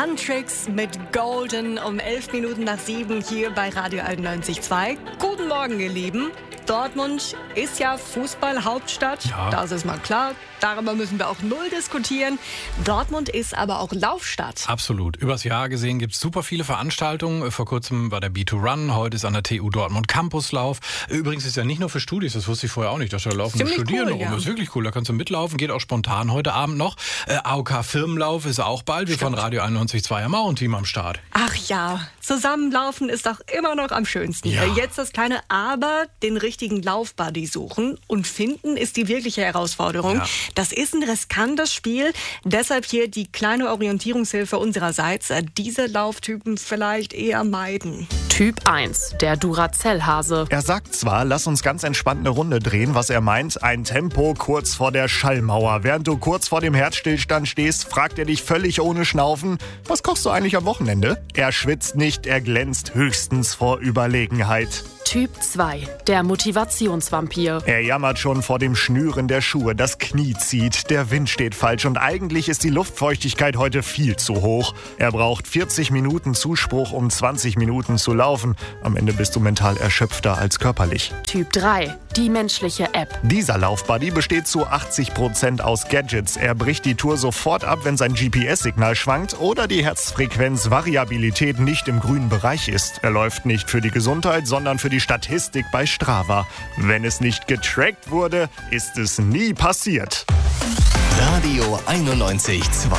Huntrix mit Golden um 11 Minuten nach 7 hier bei Radio 91.2. Guten Morgen, ihr Lieben. Dortmund ist ja Fußball-Hauptstadt, das ist mal klar. Darüber müssen wir auch null diskutieren. Dortmund ist aber auch Laufstadt. Absolut. Übers Jahr gesehen gibt es super viele Veranstaltungen. Vor kurzem war der B2Run, heute ist an der TU Dortmund Campuslauf. Übrigens ist ja nicht nur für Studis, das wusste ich vorher auch nicht, dass da laufen Studierende rum. Das ist wirklich cool, da kannst du mitlaufen, geht auch spontan heute Abend noch. AOK Firmenlauf ist auch bald. Wir von Radio 91.2 haben auch ein Team am Start. Ach ja, zusammenlaufen ist doch immer noch am schönsten. Ja. Jetzt das kleine Aber, den richtigen Laufbuddy suchen und finden ist die wirkliche Herausforderung. Ja. Das ist ein riskantes Spiel, deshalb hier die kleine Orientierungshilfe unsererseits. Diese Lauftypen vielleicht eher meiden. Typ 1, der Duracell-Hase. Er sagt zwar, lass uns ganz entspannt eine Runde drehen, was er meint, ein Tempo kurz vor der Schallmauer. Während du kurz vor dem Herzstillstand stehst, fragt er dich völlig ohne Schnaufen, was kochst du eigentlich am Wochenende? Er schwitzt nicht, er glänzt höchstens vor Überlegenheit. Typ 2, der Motivationsvampir. Er jammert schon vor dem Schnüren der Schuhe, das Knie zieht, der Wind steht falsch und eigentlich ist die Luftfeuchtigkeit heute viel zu hoch. Er braucht 40 Minuten Zuspruch, um 20 Minuten zu laufen. Am Ende bist du mental erschöpfter als körperlich. Typ 3, die menschliche App. Dieser Laufbuddy besteht zu 80% aus Gadgets. Er bricht die Tour sofort ab, wenn sein GPS-Signal schwankt oder die Herzfrequenzvariabilität nicht im grünen Bereich ist. Er läuft nicht für die Gesundheit, sondern für die Statistik bei Strava. Wenn es nicht getrackt wurde, ist es nie passiert. Radio 91.2